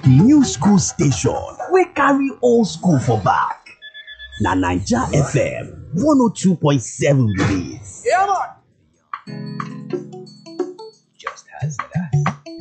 new school station wey carry old school for back. Na Naija FM 102.7 be dis. Yeah, man.